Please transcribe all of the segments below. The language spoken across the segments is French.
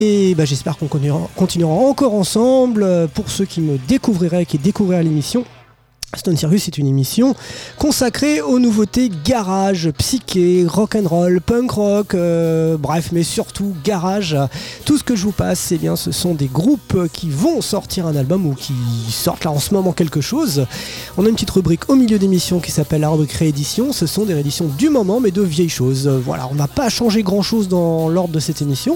Et j'espère qu'on continuera encore ensemble. Pour ceux qui me découvriraient, qui découvriraient l'émission, Stone Circus est une émission consacrée aux nouveautés garage, psyché, rock'n'roll, punk rock, bref, mais surtout garage. Tout ce que je vous passe, ce sont des groupes qui vont sortir un album ou qui sortent là en ce moment quelque chose. On a une petite rubrique au milieu d'émission qui s'appelle la rubrique réédition. Ce sont des rééditions du moment, mais de vieilles choses. Voilà, on n'a pas changé grand chose dans l'ordre de cette émission.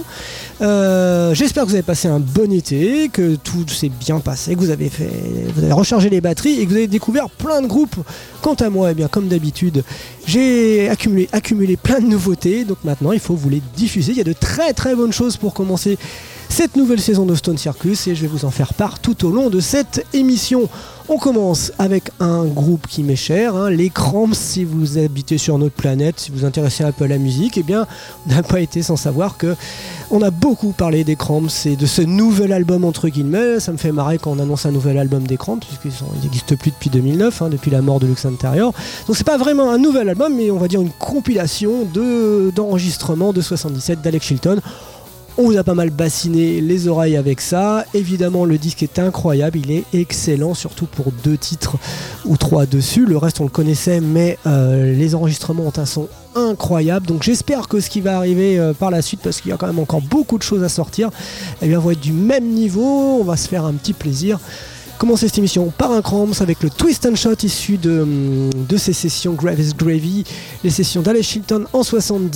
J'espère que vous avez passé un bon été, que tout s'est bien passé, que vous avez rechargé les batteries et que vous avez découvert plein de groupes. Quant à moi, comme d'habitude, j'ai accumulé plein de nouveautés, donc maintenant il faut vous les diffuser. Il y a de très très bonnes choses pour commencer cette nouvelle saison de Stone Circus et je vais vous en faire part tout au long de cette émission. On commence avec un groupe qui m'est cher, les Cramps. Si vous habitez sur notre planète, si vous vous intéressez un peu à la musique, on n'a pas été sans savoir que on a beaucoup parlé des Cramps et de ce nouvel album entre guillemets. Ça me fait marrer quand on annonce un nouvel album des Cramps, puisqu'ils n'existent plus depuis 2009, depuis la mort de Lux Interior. Donc c'est pas vraiment un nouvel album, mais on va dire une compilation d'enregistrements de 77 d'Alex Chilton. On vous a pas mal bassiné les oreilles avec ça. Évidemment, le disque est incroyable, il est excellent, surtout pour 2 titres ou 3 dessus. Le reste, on le connaissait, mais les enregistrements ont un son incroyable. Donc j'espère que ce qui va arriver par la suite, parce qu'il y a quand même encore beaucoup de choses à sortir, vont être du même niveau. On va se faire un petit plaisir. Commencer cette émission par un Cramps avec le Twist and Shout issu de ces sessions Grave is Gravy, les sessions d'Alex Chilton en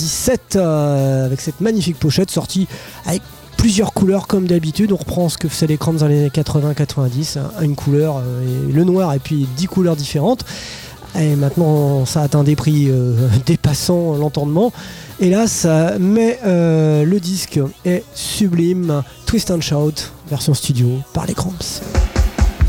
77 avec cette magnifique pochette sortie avec plusieurs couleurs comme d'habitude. On reprend ce que faisaient les Cramps dans les années 80-90, une couleur, le noir et puis 10 couleurs différentes. Et maintenant ça atteint des prix dépassant l'entendement. Et là le disque est sublime. Twist and Shout version studio par les Cramps.